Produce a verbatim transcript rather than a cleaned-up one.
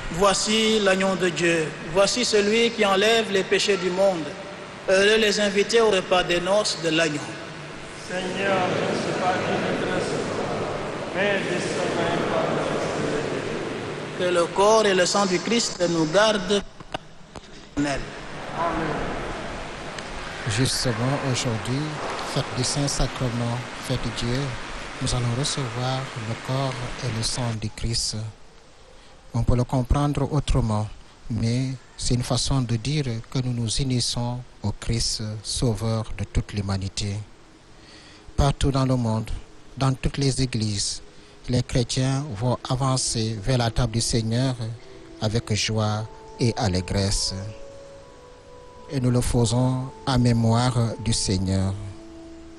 Voici l'agneau de Dieu, voici celui qui enlève les péchés du monde. Heureux les invités au repas des noces de l'agneau. Seigneur, je ne sais pas qui m'intéresse, mais désormais par le Christ de Dieu. Que le corps et le sang du Christ nous gardent. Amen. Justement, aujourd'hui, fête du Saint-Sacrement, fête de Dieu, nous allons recevoir le corps et le sang du Christ. On peut le comprendre autrement, mais c'est une façon de dire que nous nous unissons au Christ, sauveur de toute l'humanité. Partout dans le monde, dans toutes les églises, les chrétiens vont avancer vers la table du Seigneur avec joie et allégresse. Et nous le faisons en mémoire du Seigneur.